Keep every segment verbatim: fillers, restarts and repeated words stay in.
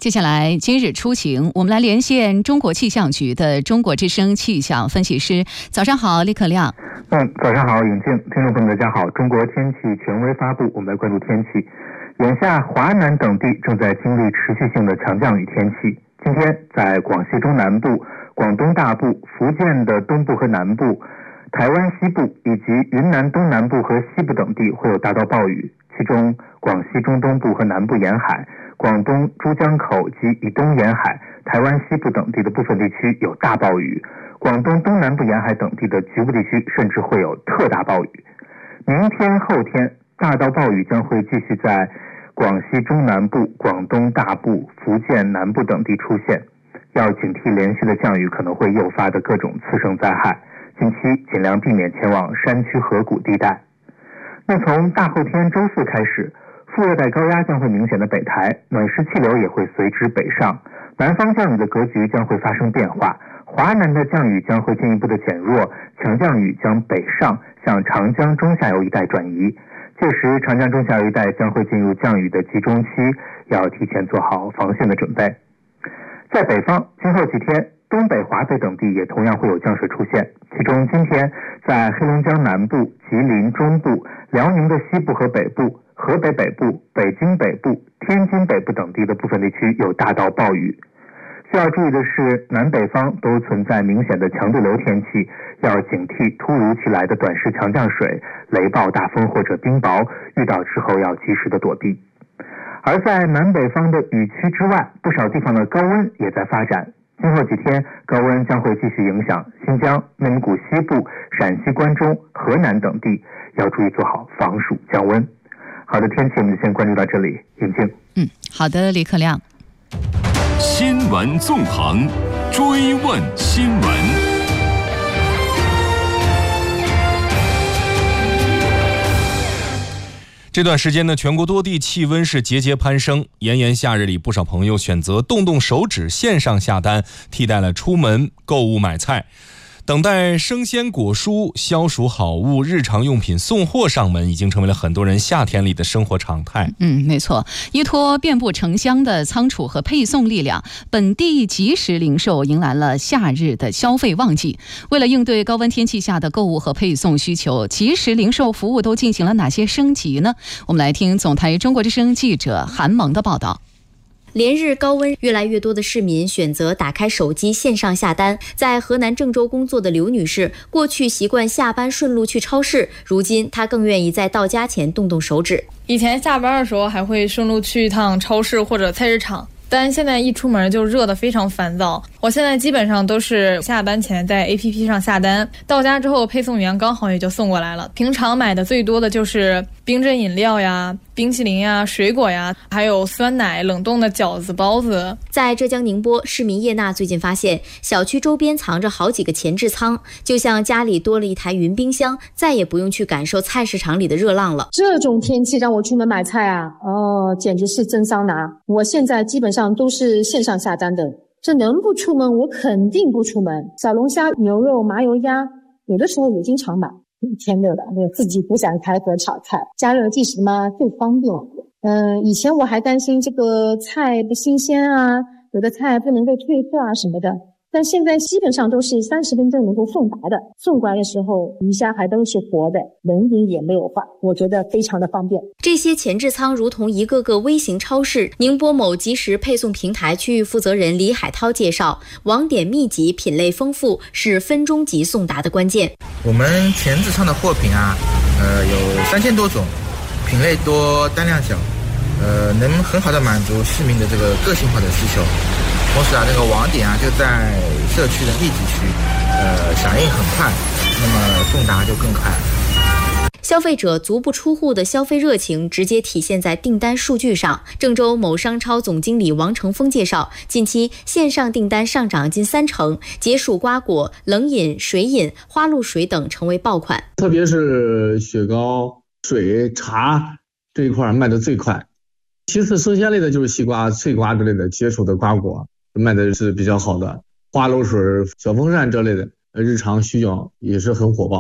接下来今日出行，我们来连线中国气象局的中国之声气象分析师。早上好，李可亮。 嗯，早上好，永静，听众朋友们大家好。中国天气权威发布，我们来关注天气。眼下华南等地正在经历持续性的强降雨天气。今天在广西中南部、广东大部、福建的东部和南部、台湾西部以及云南东南部和西部等地会有大到暴雨，其中广西中东部和南部沿海、广东珠江口及以东沿海、台湾西部等地的部分地区有大暴雨，广东东南部沿海等地的局部地区甚至会有特大暴雨。明天后天大到暴雨将会继续在广西中南部、广东大部、福建南部等地出现，要警惕连续的降雨可能会诱发的各种次生灾害，近期尽量避免前往山区河谷地带。那从大后天周四开始，副热带高压将会明显的北抬，暖湿气流也会随之北上，南方降雨的格局将会发生变化，华南的降雨将会进一步的减弱，强降雨将北上向长江中下游一带转移，届时长江中下游一带将会进入降雨的集中期，要提前做好防汛的准备。在北方，今后几天东北、华北等地也同样会有降水出现，其中今天在黑龙江南部、吉林中部、辽宁的西部和北部、河北北部、北京北部、天津北部等地的部分地区有大到暴雨。需要注意的是，南北方都存在明显的强对流天气，要警惕突如其来的短时强降水、雷暴大风或者冰雹，遇到之后要及时的躲避。而在南北方的雨区之外，不少地方的高温也在发展。今后几天，高温将会继续影响新疆、内蒙古西部、陕西关中、河南等地，要注意做好防暑降温。好的，天气我们就先关注到这里，永静。 嗯，好的，李可亮。 新闻纵横，追问新闻。这段时间呢，全国多地气温是节节攀升，炎炎夏日里，不少朋友选择动动手指线上下单，替代了出门购物买菜。等待生鲜果蔬、消暑好物、日常用品送货上门，已经成为了很多人夏天里的生活常态。 嗯，没错，依托遍布城乡的仓储和配送力量，本地即时零售迎来了夏日的消费旺季。为了应对高温天气下的购物和配送需求，即时零售服务都进行了哪些升级呢？我们来听总台中国之声记者韩萌的报道。 连日高温，越来越多的市民选择打开手机线上下单。在河南郑州工作的刘女士，过去习惯下班顺路去超市，如今她更愿意在到家前动动手指。 以前下班的时候还会顺路去一趟超市或者菜市场，但现在一出门就热得非常烦躁。我现在基本上都是下班前在 A P P 上下单，到家之后配送员刚好也就送过来了。平常买的最多的就是冰镇饮料呀、冰淇淋呀、水果呀，还有酸奶、冷冻的饺子、包子。 在浙江宁波，市民叶娜最近发现，小区周边藏着好几个前置仓，就像家里多了一台云冰箱，再也不用去感受菜市场里的热浪了。 这种天气让我出门买菜啊，哦，简直是真桑拿。我现在基本上都是线上下单的，这能不出门我肯定不出门。小龙虾、牛肉、麻油鸭，有的时候也经常买。天热了，自己不想开火炒菜，加热即食嘛，最方便。嗯、呃，以前我还担心这个菜不新鲜啊，有的菜不能够褪色啊什么的，但现在基本上都是三十分钟能够送达的，送过来的时候鱼虾还都是活的，人影也没有换，我觉得非常的方便。 这些前置仓如同一个个微型超市。宁波某即时配送平台区域负责人李海涛介绍，网点密集、品类丰富是分钟级送达的关键。 我们前置仓的货品啊，呃，有三千多种，品类多，单量小，呃，能很好的满足市民的这个个性化的需求。同时啊，这个网点啊就在社区的密集区，呃，响应很快，那么送达就更快。 消费者足不出户的消费热情直接体现在订单数据上。郑州某商超总经理王成峰介绍，近期线上订单上涨近三成，解暑瓜果、冷饮、水饮、花露水等成为爆款。 特别是雪糕、水、茶这一块卖的最快，其次生鲜类的就是西瓜、脆瓜之类的解暑的瓜果卖的是比较好的，花露水、小风扇这类的日常需要也是很火爆。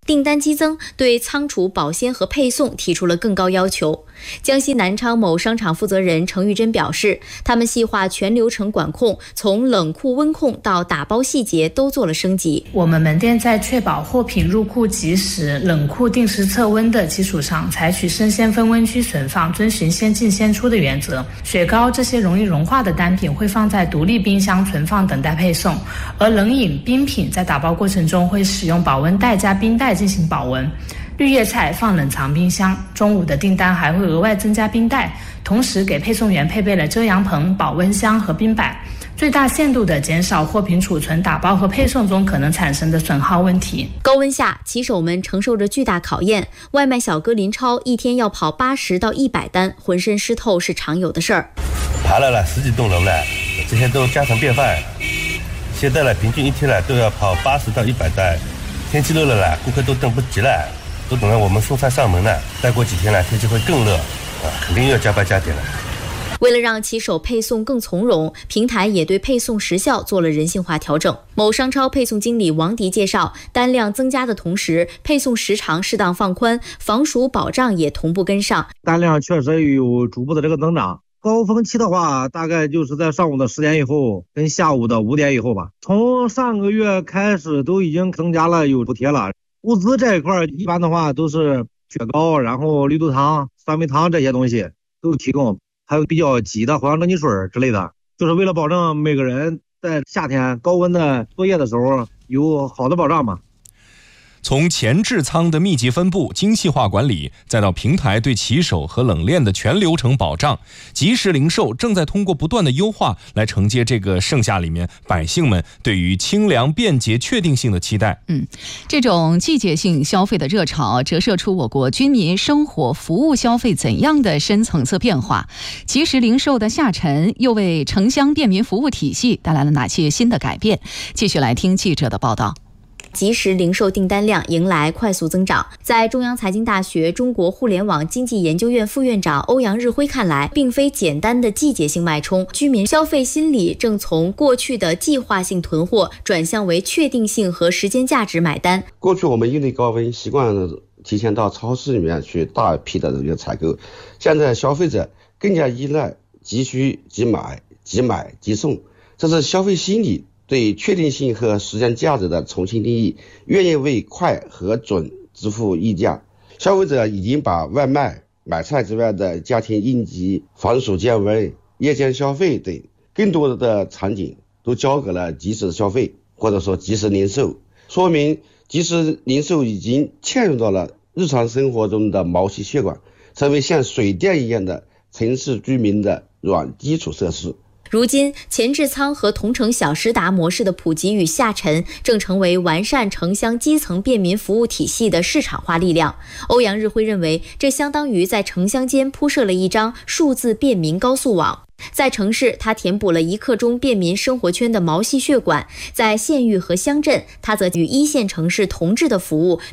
订单激增对仓储、保鲜和配送提出了更高要求。江西南昌某商场负责人程玉珍表示，他们细化全流程管控，从冷库温控到打包细节都做了升级。 我们门店在确保货品入库及时、冷库定时测温的基础上，采取生鲜分温区存放，遵循先进先出的原则。雪糕这些容易融化的单品会放在独立冰箱存放，等待配送，而冷饮、冰品在打包过程中会使用保温袋加冰袋进行保温。绿叶菜放冷藏冰箱，中午的订单还会额外增加冰袋，同时给配送员配备了遮阳棚、保温箱和冰板，最大限度地减少货品储存、打包和配送中可能产生的损耗问题。 高温下，骑手们承受着巨大考验。外卖小哥林超一天要跑八十到一百单，浑身湿透是常有的事儿。 爬了了十几栋楼了，这些都家常便饭。现在了，平均一天了都要跑八十到一百单。天气热了啦，顾客都等不及了，都等着我们送菜上门了。再过几天了，天气会更热，啊，肯定要加班加点了。 为了让骑手配送更从容，平台也对配送时效做了人性化调整。某商超配送经理王迪介绍，单量增加的同时，配送时长适当放宽，防暑保障也同步跟上。 单量确实有逐步的这个增长。高峰期的话，大概就是在上午的十点以后跟下午的五点以后吧。从上个月开始都已经增加了有补贴了。物资这一块一般的话都是雪糕，然后绿豆汤、酸梅汤这些东西都提供，还有比较急的藿香正气水之类的，就是为了保证每个人在夏天高温的作业的时候有好的保障嘛。 从前置仓的密集分布、精细化管理，再到平台对骑手和冷链的全流程保障，即时零售正在通过不断的优化来承接这个盛夏里面百姓们对于清凉、便捷、确定性的期待。 嗯，这种季节性消费的热潮折射出我国居民生活服务消费怎样的深层次变化。即时零售的下沉又为城乡便民服务体系带来了哪些新的改变？继续来听记者的报道。 即时零售订单量迎来快速增长。在中央财经大学中国互联网经济研究院副院长欧阳日辉看来，并非简单的季节性脉冲，居民消费心理正从过去的计划性囤货转向为确定性和时间价值买单。 过去我们应对高温习惯了提前到超市里面去大批的这个采购，现在消费者更加依赖即需即买、即买即送，这是消费心理对确定性和时间价值的重新定义，愿意为快和准支付溢价。消费者已经把外卖、买菜之外的家庭应急、防暑降温、夜间消费等更多的场景都交给了即时消费，或者说即时零售，说明即时零售已经嵌入到了日常生活中的毛细血管，成为像水电一样的城市居民的软基础设施。 如今，前置仓和同城小时达模式的普及与下沉，正成为完善城乡基层便民服务体系的市场化力量。欧阳日辉认为，这相当于在城乡间铺设了一张数字便民高速网。在城市，它填补了一刻钟便民生活圈的毛细血管；在县域和乡镇，它则与一线城市同质的服务。